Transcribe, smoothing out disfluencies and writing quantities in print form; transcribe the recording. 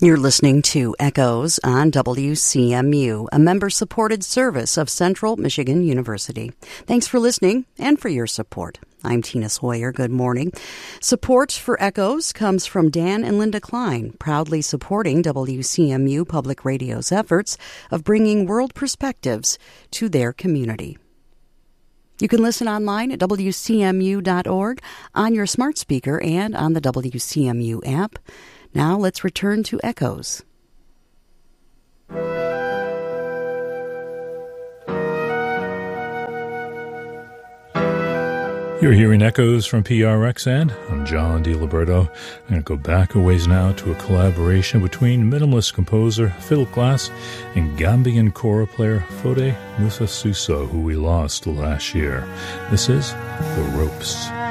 You're listening to Echoes on WCMU, a member-supported service of Central Michigan University. Thanks for listening and for your support. I'm Tina Sawyer. Good morning. Support for Echoes comes from Dan and Linda Klein, proudly supporting WCMU Public Radio's efforts of bringing world perspectives to their community. You can listen online at WCMU.org, on your smart speaker, and on the WCMU app. Now let's return to Echoes. You're hearing Echoes from PRXN. I'm John DiLiberto. I'm going to go back a ways now to a collaboration between minimalist composer Philip Glass and Gambian kora player Fode Musa Suso, who we lost last year. This is The Ropes.